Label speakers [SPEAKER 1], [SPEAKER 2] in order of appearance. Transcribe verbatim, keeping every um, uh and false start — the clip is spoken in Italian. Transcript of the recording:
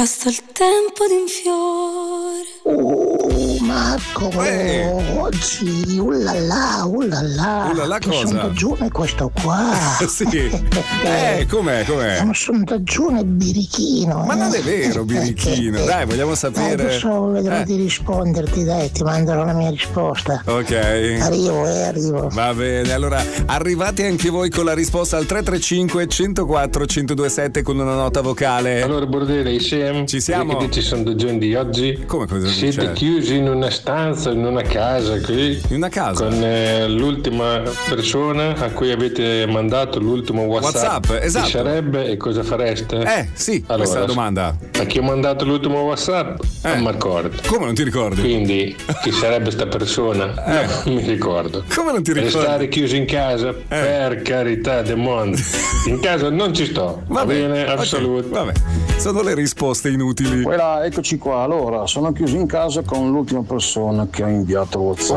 [SPEAKER 1] basta il tempo di un fiore.
[SPEAKER 2] Oh Marco,
[SPEAKER 3] Eh.
[SPEAKER 2] oggi ullala, ullala,
[SPEAKER 3] Ullala
[SPEAKER 2] che
[SPEAKER 3] cosa?
[SPEAKER 2] sondaggio questo qua.
[SPEAKER 3] Sì. Eh, com'è,
[SPEAKER 2] È
[SPEAKER 3] com'è?
[SPEAKER 2] un sondaggione birichino.
[SPEAKER 3] Ma
[SPEAKER 2] eh.
[SPEAKER 3] non è vero, birichino. Dai, vogliamo
[SPEAKER 2] Dai,
[SPEAKER 3] sapere.
[SPEAKER 2] adesso vedrò
[SPEAKER 3] Eh.
[SPEAKER 2] di risponderti, dai, ti manderò la mia risposta.
[SPEAKER 3] Ok.
[SPEAKER 2] Arrivo, eh, arrivo.
[SPEAKER 3] Va bene, allora arrivate anche voi con la risposta al tre tre cinque, uno zero quattro, uno zero due sette con una nota vocale.
[SPEAKER 4] Allora Bordere, insieme?
[SPEAKER 3] Ci siamo?
[SPEAKER 4] Che dici sondaggione di oggi?
[SPEAKER 3] Come cosa
[SPEAKER 4] Siete
[SPEAKER 3] dice?
[SPEAKER 4] chiusi in una stanza, in una casa qui?
[SPEAKER 3] In una casa?
[SPEAKER 4] Con eh, l'ultima persona a cui avete mandato l'ultimo WhatsApp.
[SPEAKER 3] WhatsApp, esatto.
[SPEAKER 4] Chi sarebbe e cosa fareste?
[SPEAKER 3] Eh, sì,
[SPEAKER 4] Allora,
[SPEAKER 3] questa è la domanda.
[SPEAKER 4] A chi ho mandato l'ultimo WhatsApp?
[SPEAKER 3] Eh.
[SPEAKER 4] Non mi ricordo.
[SPEAKER 3] Come non ti ricordi?
[SPEAKER 4] Quindi, chi sarebbe sta persona?
[SPEAKER 3] Eh.
[SPEAKER 4] No, mi ricordo.
[SPEAKER 3] Come non ti ricordi?
[SPEAKER 4] Restare chiusi in casa? Per carità del mondo. In casa non ci sto. Va, bene,
[SPEAKER 3] ok,
[SPEAKER 4] assolutamente.
[SPEAKER 3] Vabbè, sono le risposte inutili.
[SPEAKER 5] Voilà, eccoci qua. Allora, sono chiuso in casa con l'ultima persona che ha inviato WhatsApp.